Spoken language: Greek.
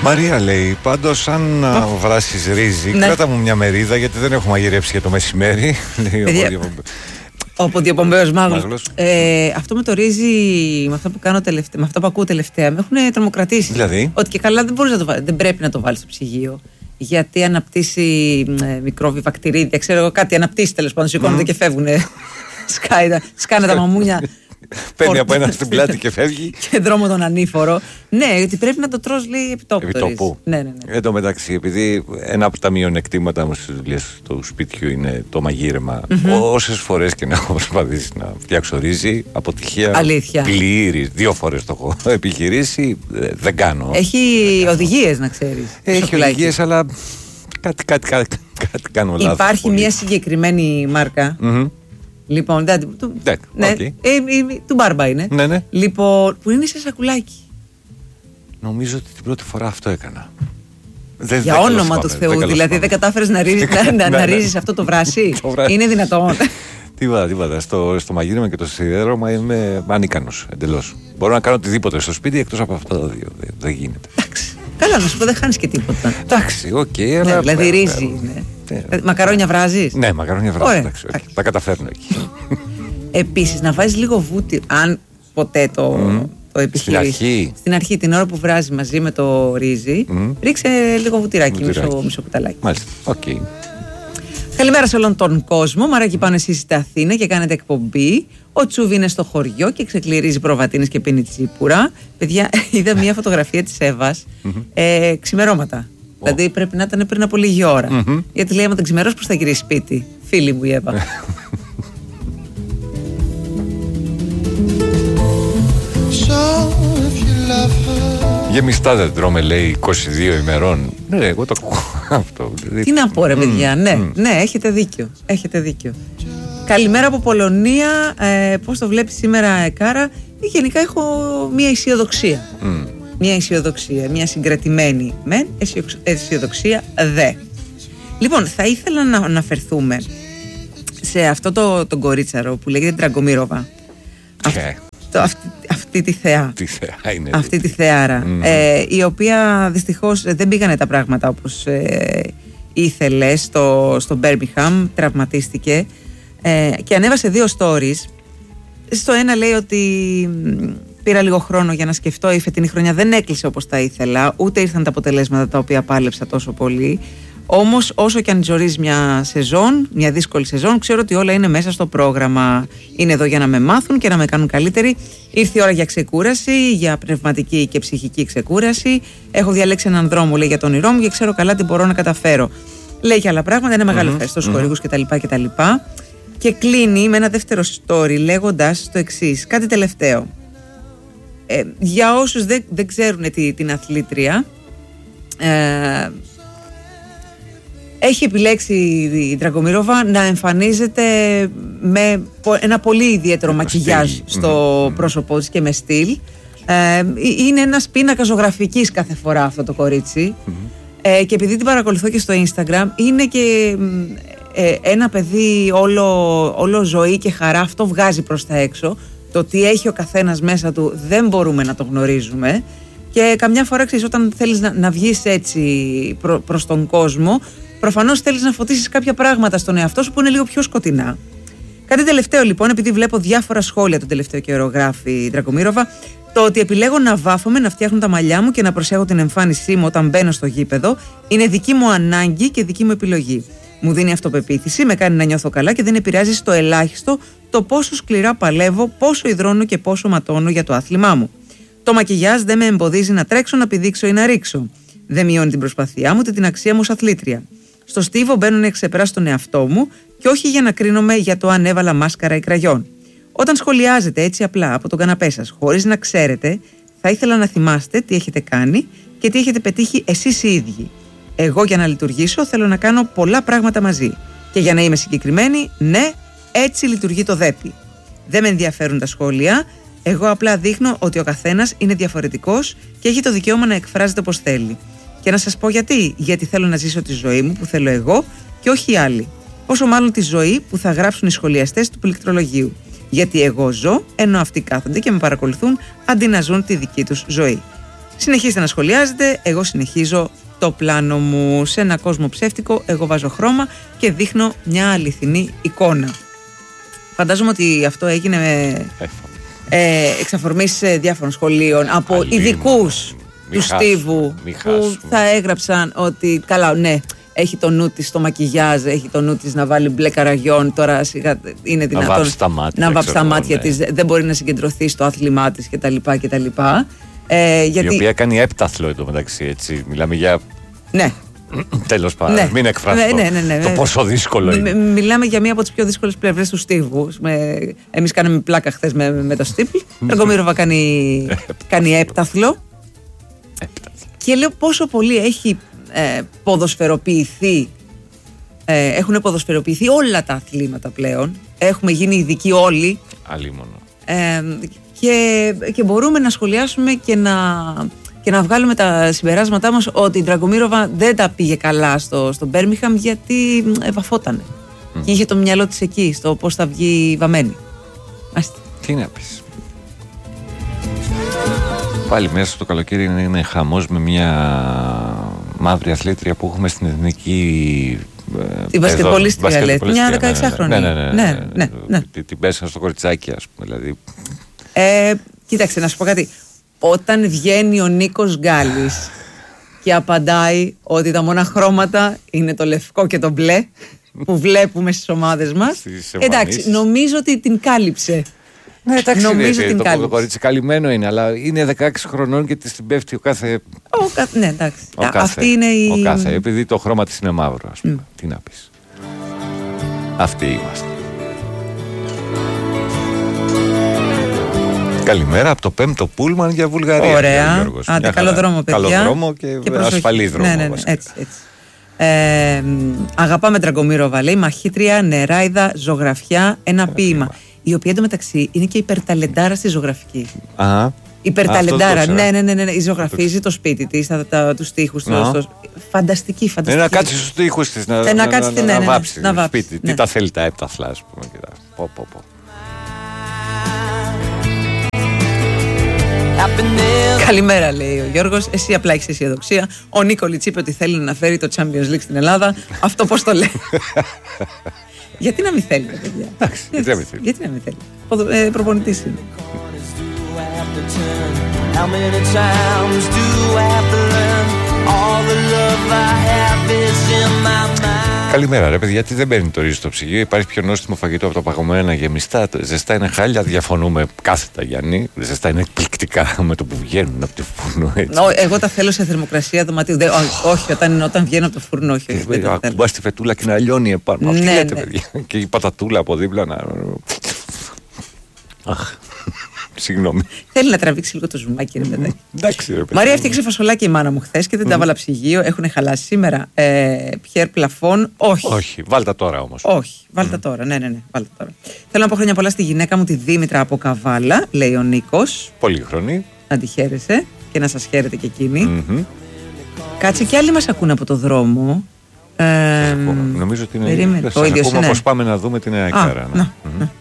Μαρία λέει, πάντως αν βράσεις ρύζι, κράτα μου μια μερίδα γιατί δεν έχω μαγειρέψει για το μεσημέρι. Ο Διοπομπαίος Μάγλος. Αυτό με το ρύζι, με αυτό που κάνω τελευταία, με αυτό που ακούω τελευταία, με έχουν τρομοκρατήσει. Δηλαδή. Ότι και καλά δεν πρέπει να το βάλεις στο ψυγείο. Γιατί αναπτύσσει μικρόβια, βακτηρίδια, ξέρω εγώ κάτι, αναπτύσσει τέλος πάντων. Σηκώνονται και φεύγουν. Σκάνε τα μαμούνια. Παίρνει από ένα στην πλάτη και φεύγει. Και δρόμο τον ανήφορο. Ναι, γιατί πρέπει να το τρως, λέει, επιτόπου. Ναι. Εν τω μεταξύ, επειδή ένα από τα μειονεκτήματα μου στις δουλειές του σπιτιού είναι το μαγείρεμα, όσες φορές και να έχω προσπαθήσει να φτιάξω ρύζι, αποτυχία. Αλήθεια. Πλήρης. 2 φορές το έχω επιχειρήσει, δεν κάνω. Έχει οδηγίες, να ξέρεις. Έχει οδηγίες, αλλά κάτι κάνω λάθος. Υπάρχει μια συγκεκριμένη μάρκα. Λοιπόν, του Μπάρμπα είναι. Ναι. Λοιπόν, που είναι σε σακουλάκι. Νομίζω ότι την πρώτη φορά αυτό έκανα. Για όνομα του Θεού, δηλαδή δεν κατάφερες να ρίζεις αυτό το βράσι. Είναι δυνατόν? Τίποτα. Στο μαγείρεμα και το σιδέρωμα είμαι ανίκανος εντελώς. Μπορώ να κάνω οτιδήποτε στο σπίτι εκτός από αυτά τα δύο. Δεν γίνεται. Καλά, να σου πω, δεν χάνεις και τίποτα. Εντάξει, οκ. Δηλαδή ρύζι είναι. Μακαρόνια βράζεις? Ναι, μακαρόνια βράζεις. Τα καταφέρνω εκεί. Επίσης, να βάζεις λίγο βούτυρο, αν ποτέ το επιχειρήσεις. Στην αρχή, την ώρα που βράζει μαζί με το ρύζι, ρίξε λίγο βουτυράκι, μισό κουταλάκι. Μάλιστα, οκ. Καλημέρα σε όλον τον κόσμο. Μαράκι, πάνω εσείς στην Αθήνα και κάνετε εκπομπή. Ο Τσούβι είναι στο χωριό και ξεκληρίζει προβατίνες και πίνει τσίπουρα. Παιδιά, είδα μια φωτογραφία της Εύας ξημερώματα. Δηλαδή πρέπει να ήταν πριν από λίγη ώρα. Γιατί λέει, άμα δεν ξημερώσει, πώς θα γυρίσει σπίτι? Φίλη μου η Εύα. Γεμιστά δεν τρώμε, λέει, 22 ημερών. Ναι, εγώ το ακούω αυτό. Τι να πω, ρε παιδιά, ναι, έχετε δίκιο. Καλημέρα από Πολωνία. Πώς το βλέπεις σήμερα, Κάρα? Γενικά έχω μια αισιοδοξία. Μια συγκρατημένη μεν, αισιοδοξία δε. Λοιπόν, θα ήθελα να αναφερθούμε σε αυτό το κορίτσαρο που λέγεται Ντραγκομίροβα. Αυτή τη θεά. Αυτή τη θεάρα. Η οποία δυστυχώς δεν πήγανε τα πράγματα όπως ήθελε στο Μπέρμιγχαμ. Τραυματίστηκε και ανέβασε 2 stories. Στο ένα λέει ότι πήρα λίγο χρόνο για να σκεφτώ, η φετινή χρονιά δεν έκλεισε όπως τα ήθελα, ούτε ήρθαν τα αποτελέσματα τα οποία πάλεψα τόσο πολύ. Όμως όσο και αν ζορίζει μια σεζόν, μια δύσκολη σεζόν, ξέρω ότι όλα είναι μέσα στο πρόγραμμα. Είναι εδώ για να με μάθουν και να με κάνουν καλύτερη. Ήρθε η ώρα για ξεκούραση, για πνευματική και ψυχική ξεκούραση. Έχω διαλέξει έναν δρόμο, λέει, για τον όνειρό μου και ξέρω καλά τι μπορώ να καταφέρω. Λέει και άλλα πράγματα, ένα μεγάλο ευχαριστώ στους χορηγούς κτλ. Και κλείνει με ένα δεύτερο story λέγοντας το εξής, κάτι τελευταίο. Για όσους δεν ξέρουν την αθλήτρια, έχει επιλέξει η Ντραγκομίροβα να εμφανίζεται με ένα πολύ ιδιαίτερο μακιγιάζ στο πρόσωπό της και με στυλ. Είναι ένας πίνακας ζωγραφικής κάθε φορά αυτό το κορίτσι. Και επειδή την παρακολουθώ και στο Instagram, είναι και ένα παιδί όλο ζωή και χαρά. Αυτό βγάζει προς τα έξω. Το τι έχει ο καθένας μέσα του δεν μπορούμε να το γνωρίζουμε. Και καμιά φορά, ξέρεις, όταν θέλεις να βγεις έτσι προς τον κόσμο, προφανώς θέλεις να φωτίσεις κάποια πράγματα στον εαυτό σου που είναι λίγο πιο σκοτεινά. Κάτι τελευταίο λοιπόν, επειδή βλέπω διάφορα σχόλια τον τελευταίο καιρό, γράφει η Ντραγκομίροβα, το ότι επιλέγω να βάφομαι, να φτιάχνω τα μαλλιά μου και να προσέχω την εμφάνισή μου όταν μπαίνω στο γήπεδο, είναι δική μου ανάγκη και δική μου επιλογή. Μου δίνει αυτοπεποίθηση, με κάνει να νιώθω καλά και δεν επηρεάζει στο ελάχιστο το πόσο σκληρά παλεύω, πόσο υδρώνω και πόσο ματώνω για το άθλημά μου. Το μακιγιάζ δεν με εμποδίζει να τρέξω, να πηδήξω ή να ρίξω. Δεν μειώνει την προσπάθειά μου, ούτε την αξία μου ως αθλήτρια. Στο στίβο μπαίνω να ξεπεράσω τον εαυτό μου και όχι για να κρίνομαι για το αν έβαλα μάσκαρα ή κραγιόν. Όταν σχολιάζετε έτσι απλά από τον καναπέ σας, χωρίς να ξέρετε, θα ήθελα να θυμάστε τι έχετε κάνει και τι έχετε πετύχει εσείς οι ίδιοι. Εγώ για να λειτουργήσω θέλω να κάνω πολλά πράγματα μαζί. Και για να είμαι συγκεκριμένη, ναι, έτσι λειτουργεί το ΔΕΠΗ. Δεν με ενδιαφέρουν τα σχόλια. Εγώ απλά δείχνω ότι ο καθένας είναι διαφορετικός και έχει το δικαίωμα να εκφράζεται όπως θέλει. Και να σας πω γιατί. Γιατί θέλω να ζήσω τη ζωή μου που θέλω εγώ και όχι οι άλλοι. Όσο μάλλον τη ζωή που θα γράψουν οι σχολιαστές του πληκτρολογίου. Γιατί εγώ ζω, ενώ αυτοί κάθονται και με παρακολουθούν αντί να ζουν τη δική τους ζωή. Συνεχίστε να σχολιάζετε. Εγώ συνεχίζω το πλάνο μου. Σε ένα κόσμο ψεύτικο, εγώ βάζω χρώμα και δείχνω μια αληθινή εικόνα. Φαντάζομαι ότι αυτό έγινε εξ αφορμής διάφορων σχολείων από ειδικούς του Στίβου που θα έγραψαν ότι καλά, ναι, έχει το νου της στο μακιγιάζ, έχει το νου της να βάλει μπλε καραγιόν, τώρα σιγά είναι δυνατόν να βάψει τα μάτια της, δεν μπορεί να συγκεντρωθεί στο άθλημά της κτλ. Η οποία κάνει έπταθλο εντωμεταξύ, έτσι, μιλάμε για... Ναι. Τέλος πάντων, μην εκφράσω το πόσο δύσκολο είναι. Μιλάμε για μία από τις πιο δύσκολες πλευρές του Στίβου. Εμείς κάναμε πλάκα χθες με το Στίβου. Τραγκομήροβα κάνει έπταθλο. Και λέω πόσο πολύ έχει ποδοσφαιροποιηθεί. Έχουν ποδοσφαιροποιηθεί όλα τα αθλήματα πλέον. Έχουμε γίνει ειδικοί όλοι. Αλίμονο. Και μπορούμε να σχολιάσουμε και να βγάλουμε τα συμπεράσματά μας ότι η Ντραγκομήροβα δεν τα πήγε καλά στο Μπέρμιχαμ γιατί βαφότανε. Και είχε το μυαλό της εκεί, στο πώς θα βγει βαμμένη. Τι να πεις. Πάλι μέσα στο καλοκαίρι είναι χαμός με μια μαύρη αθλήτρια που έχουμε στην εθνική. Την μπασκετμπολίστρια λέτε. Μια 16χρονη. Ναι. Την πέσαν στο κοριτσάκι, ας πούμε. Δηλαδή. Κοίταξε, να σου πω κάτι. Όταν βγαίνει ο Νίκος Γκάλης και απαντάει ότι τα μόνα χρώματα είναι το λευκό και το μπλε που βλέπουμε στις ομάδες μας, εντάξει, νομίζω ότι την κάλυψε. Ναι, εντάξει, το κορίτσι καλυμμένο είναι, αλλά είναι 16 χρονών και της την πέφτει ο κάθε... Ναι, εντάξει. Αυτή είναι η... Ο κάθε, επειδή το χρώμα της είναι μαύρο, ας πούμε. Τι να πεις. Αυτοί είμαστε. Καλημέρα από το 5ο Πούλμαν για Βουλγαρία. Ωραία. Άντε, καλό δρόμο, παιδιά. Καλό δρόμο και ασφαλή δρόμο. Ναι, έτσι. Αγαπάμε Ντραγκομήροβα, λέει, μαχήτρια, νεράιδα, ζωγραφιά, ένα ποίημα. Η οποία εντωμεταξύ είναι και υπερταλεντάρα στη ζωγραφική. Υπερταλεντάρα, ναι. Ζωγραφίζει το σπίτι της, τους τοίχους. Φανταστική. Να κάτσει στους τοίχους της, να βάψει το σπίτι. Τι τα θέλει τα έπταθλα, ας πούμε. Καλημέρα, λέει ο Γιώργος. Εσύ απλά έχεις αισιοδοξία. Ο Νίκολιτς είπε ότι θέλει να φέρει το Champions League στην Ελλάδα. Αυτό πώς το λέει. Γιατί να μην θέλει, παιδιά. Γιατί να μην θέλει. Προπονητής είναι. Καλημέρα, ρε παιδιά. Γιατί δεν παίρνει το ρύζι στο ψυγείο? Υπάρχει πιο νόστιμο φαγητό από τα παγωμένα γεμιστά? Ζεστά είναι χάλια. Διαφωνούμε κάθετα, Γιάννη. Ζεστά είναι εκπληκτικά με το που βγαίνουν από το φούρνο. Εγώ τα θέλω σε θερμοκρασία δωματίου. Όχι, όταν βγαίνουν από το φούρνο, όχι. Ακουμπάς τη φετούλα και να λιώνει επάνω. Τι λέτε, παιδιά. Και η πατατούλα από δίπλα να. Αχ. Συγγνώμη. Θέλει να τραβήξει λίγο το ζουμάκι, ρε παιδάκι. Εντάξει, ρε παιδί. Μαρία, έφτιαξε φασολάκι η μάνα μου χθες και δεν τα βάλα ψυγείο. Έχουν χαλάσει σήμερα. Πιέρ πλαφών, όχι. Όχι, βάλτα τώρα όμως. Όχι, βάλτα τώρα. Ναι, βάλτα τώρα. Θέλω να πω χρόνια πολλά στη γυναίκα μου, τη Δήμητρα από Καβάλα, λέει ο Νίκος. Πολύχρονη. Να τη χαίρεσαι και να σας χαίρετε και εκείνη. Κάτσε, και άλλοι μας ακούν από το δρόμο. Νομίζω ότι είναι. Περίμενε. Όπως πάμε να δούμε την Νέα Κάρα.